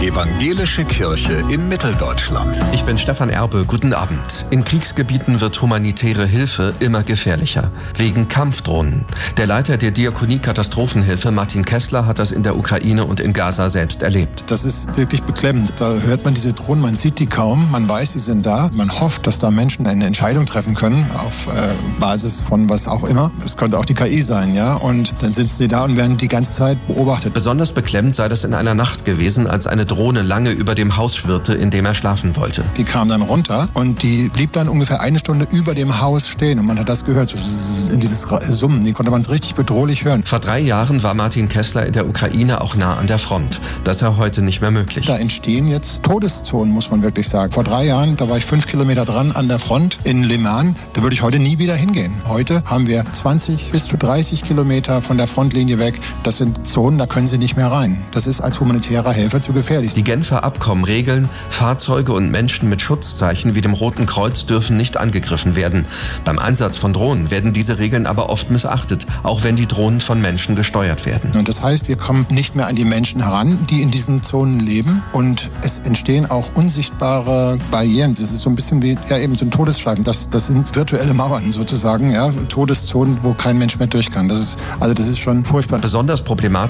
Evangelische Kirche in Mitteldeutschland. Ich bin Stefan Erbe, guten Abend. In Kriegsgebieten wird humanitäre Hilfe immer gefährlicher. Wegen Kampfdrohnen. Der Leiter der Diakonie Katastrophenhilfe, Martin Kessler, hat das in der Ukraine und in Gaza selbst erlebt. Das ist wirklich beklemmend. Da hört man diese Drohnen, man sieht die kaum, man weiß, sie sind da. Man hofft, dass da Menschen eine Entscheidung treffen können, auf Basis von was auch immer. Es könnte auch die KI sein, ja. Und dann sitzen sie da und werden die ganze Zeit beobachtet. Besonders beklemmend sei das in einer Nacht gewesen, als eine Drohne lange über dem Haus schwirrte, in dem er schlafen wollte. Die kam dann runter und die blieb dann ungefähr eine Stunde über dem Haus stehen. Und man hat das gehört, so dieses Summen, die konnte man richtig bedrohlich hören. Vor 3 Jahren war Martin Kessler in der Ukraine auch nah an der Front. Das sei heute nicht mehr möglich. Da entstehen jetzt Todeszonen, muss man wirklich sagen. Vor 3 Jahren, da war ich 5 Kilometer dran an der Front in Liman. Da würde ich heute nie wieder hingehen. Heute haben wir 20 bis zu 30 Kilometer von der Frontlinie weg. Das sind Zonen, da können Sie nicht mehr rein. Das ist als humanitärer Helfer zu gefährlich. Die Genfer Abkommen regeln, Fahrzeuge und Menschen mit Schutzzeichen wie dem Roten Kreuz dürfen nicht angegriffen werden. Beim Einsatz von Drohnen werden diese Regeln aber oft missachtet, auch wenn die Drohnen von Menschen gesteuert werden. Und das heißt, wir kommen nicht mehr an die Menschen heran, die in diesen Zonen leben. Und es entstehen auch unsichtbare Barrieren. Das ist so ein bisschen wie eben so ein Todesstreifen. Das sind virtuelle Mauern sozusagen, ja, Todeszonen, wo kein Mensch mehr durch kann. Das ist schon furchtbar. Besonders problematisch